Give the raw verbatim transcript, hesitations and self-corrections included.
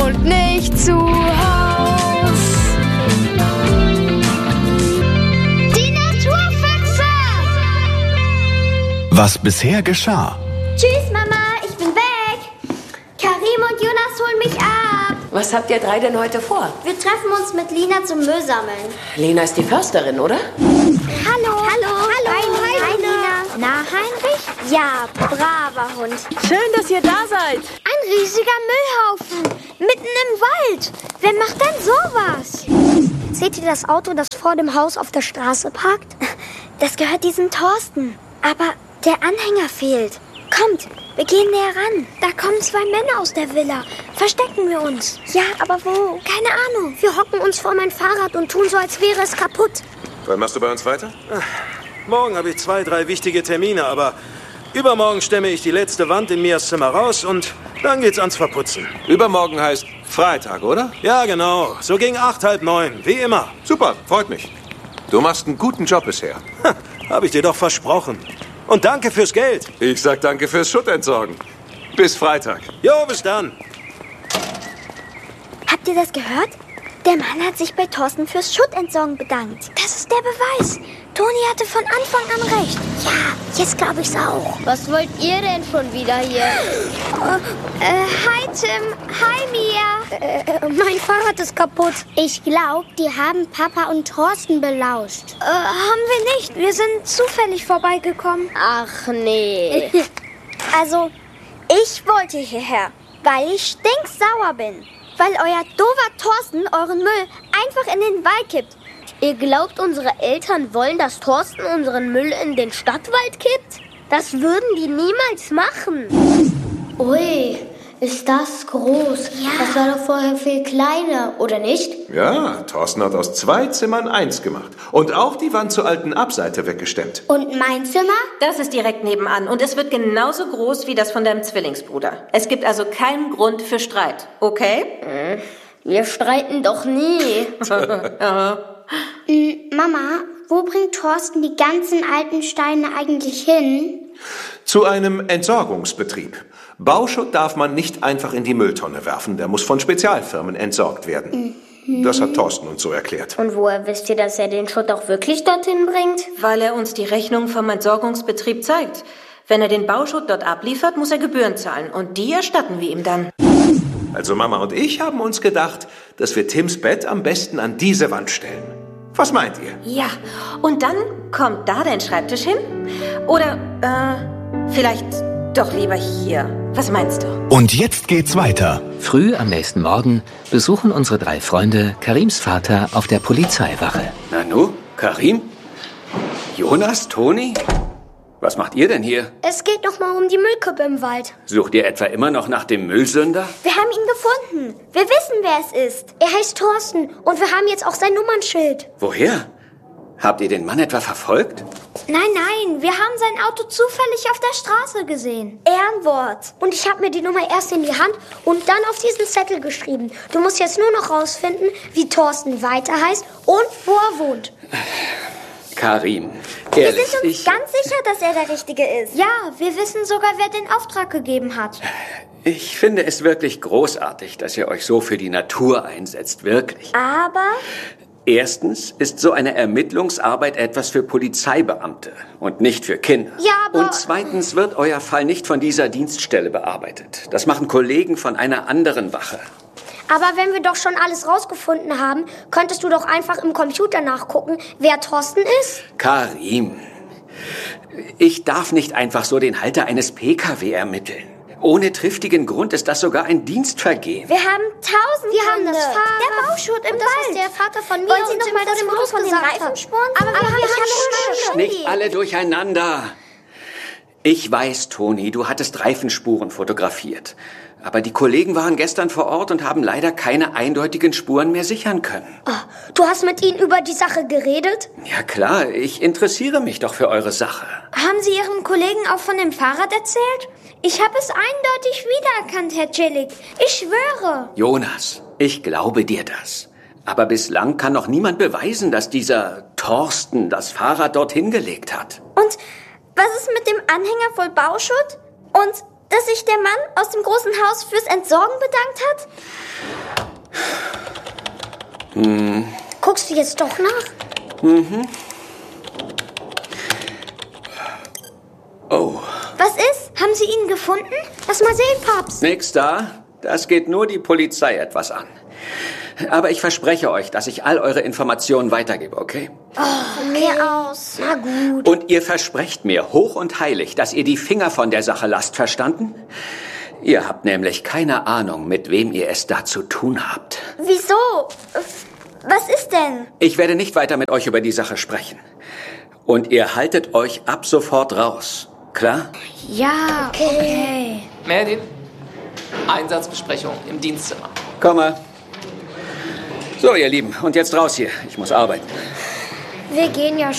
und nicht zu Haus. Die Naturfüchse! Was bisher geschah. Tschüss, Mama, ich bin weg. Karim und Jonas holen mich ab. Was habt ihr drei denn heute vor? Wir treffen uns mit Lina zum Müll sammeln. Lena ist die Försterin, oder? Hallo. Hallo. Hallo. Hi, Hi Lina. Na, Heinrich? Ja, braver Hund. Schön, dass ihr da seid. Ein riesiger Müllhaufen. Mitten im Wald. Wer macht denn sowas? Seht ihr das Auto, das vor dem Haus auf der Straße parkt? Das gehört diesem Thorsten. Aber der Anhänger fehlt. Kommt, wir gehen näher ran. Da kommen zwei Männer aus der Villa. Verstecken wir uns. Ja, aber wo? Keine Ahnung. Wir hocken uns vor mein Fahrrad und tun so, als wäre es kaputt. Wann machst du bei uns weiter? Morgen habe ich zwei, drei wichtige Termine, aber übermorgen stemme ich die letzte Wand in Mias Zimmer raus und dann geht's ans Verputzen. Übermorgen heißt Freitag, oder? Ja, genau. So gegen acht, halb neun, wie immer. Super, freut mich. Du machst einen guten Job bisher. Ha, habe ich dir doch versprochen. Und danke fürs Geld. Ich sag danke fürs Schuttentsorgen. Bis Freitag. Jo, bis dann. Habt ihr das gehört? Der Mann hat sich bei Thorsten fürs Schuttentsorgen bedankt. Das ist der Beweis. Toni hatte von Anfang an recht. Ja, jetzt glaube ich's auch. Was wollt ihr denn schon wieder hier? Oh, äh, hi Tim. Hi Mia. Äh, äh, mein Fahrrad ist kaputt. Ich glaube, die haben Papa und Thorsten belauscht. Äh, haben wir nicht. Wir sind zufällig vorbeigekommen. Ach nee. Also, ich wollte hierher, weil ich stinksauer bin. Weil euer doofer Thorsten euren Müll einfach in den Wald kippt. Ihr glaubt, unsere Eltern wollen, dass Thorsten unseren Müll in den Stadtwald kippt? Das würden die niemals machen. Ui, ist das groß. Ja. Das war doch vorher viel kleiner, oder nicht? Ja, Thorsten hat aus zwei Zimmern eins gemacht. Und auch die Wand zur alten Abseite weggestemmt. Und mein Zimmer? Das ist direkt nebenan und es wird genauso groß wie das von deinem Zwillingsbruder. Es gibt also keinen Grund für Streit, okay? Wir streiten doch nie. Mama, wo bringt Thorsten die ganzen alten Steine eigentlich hin? Zu einem Entsorgungsbetrieb. Bauschutt darf man nicht einfach in die Mülltonne werfen. Der muss von Spezialfirmen entsorgt werden. Mhm. Das hat Thorsten uns so erklärt. Und woher wisst ihr, dass er den Schutt auch wirklich dorthin bringt? Weil er uns die Rechnung vom Entsorgungsbetrieb zeigt. Wenn er den Bauschutt dort abliefert, muss er Gebühren zahlen. Und die erstatten wir ihm dann. Also Mama und ich haben uns gedacht, dass wir Tims Bett am besten an diese Wand stellen. Was meint ihr? Ja, und dann kommt da dein Schreibtisch hin? Oder, äh, vielleicht doch lieber hier. Was meinst du? Und jetzt geht's weiter. Früh am nächsten Morgen besuchen unsere drei Freunde Karims Vater auf der Polizeiwache. Nanu, Karim? Jonas, Toni? Was macht ihr denn hier? Es geht noch mal um die Müllkippe im Wald. Sucht ihr etwa immer noch nach dem Müllsünder? Wir haben ihn gefunden. Wir wissen, wer es ist. Er heißt Thorsten und wir haben jetzt auch sein Nummernschild. Woher? Habt ihr den Mann etwa verfolgt? Nein, nein, wir haben sein Auto zufällig auf der Straße gesehen. Ehrenwort. Und ich habe mir die Nummer erst in die Hand und dann auf diesen Zettel geschrieben. Du musst jetzt nur noch rausfinden, wie Thorsten weiter heißt und wo er wohnt. Karim, wir ehrlich, sind uns ich... ganz sicher, dass er der Richtige ist. Ja, wir wissen sogar, wer den Auftrag gegeben hat. Ich finde es wirklich großartig, dass ihr euch so für die Natur einsetzt, wirklich. Aber... Erstens ist so eine Ermittlungsarbeit etwas für Polizeibeamte und nicht für Kinder. Ja, aber... Und zweitens wird euer Fall nicht von dieser Dienststelle bearbeitet. Das machen Kollegen von einer anderen Wache. Aber wenn wir doch schon alles rausgefunden haben, könntest du doch einfach im Computer nachgucken, wer Thorsten ist? Karim, ich darf nicht einfach so den Halter eines P K W ermitteln. Ohne triftigen Grund ist das sogar ein Dienstvergehen. Wir haben tausend Wir haben Gründe. das Fahrrad. Der Bauschutt im Und das, Wald. was der Vater von mir Wollen Sie und noch Tim mal vor das dem Foto Haus von den gesagt Reifenspuren? haben? Aber, Aber wir wir haben haben Nicht alle durcheinander. Ich weiß, Toni, du hattest Reifenspuren fotografiert. Aber die Kollegen waren gestern vor Ort und haben leider keine eindeutigen Spuren mehr sichern können. Oh, du hast mit ihnen über die Sache geredet? Ja klar, ich interessiere mich doch für eure Sache. Haben Sie Ihren Kollegen auch von dem Fahrrad erzählt? Ich habe es eindeutig wiedererkannt, Herr Cilic. Ich schwöre. Jonas, ich glaube dir das. Aber bislang kann noch niemand beweisen, dass dieser Thorsten das Fahrrad dorthin gelegt hat. Und was ist mit dem Anhänger voll Bauschutt? Und dass sich der Mann aus dem großen Haus fürs Entsorgen bedankt hat? Hm. Guckst du jetzt doch nach? Mhm. Oh. Was ist? Haben Sie ihn gefunden? Lass mal sehen, Paps. Nix da. Das geht nur die Polizei etwas an. Aber ich verspreche euch, dass ich all eure Informationen weitergebe, okay? Oh, von mir aus. Na gut. Und ihr versprecht mir hoch und heilig, dass ihr die Finger von der Sache lasst, verstanden? Ihr habt nämlich keine Ahnung, mit wem ihr es da zu tun habt. Wieso? Was ist denn? Ich werde nicht weiter mit euch über die Sache sprechen. Und ihr haltet euch ab sofort raus. Klar? Ja, okay. Merlin, Einsatzbesprechung im Dienstzimmer. Komme. So, ihr Lieben, und jetzt raus hier. Ich muss arbeiten. Wir gehen ja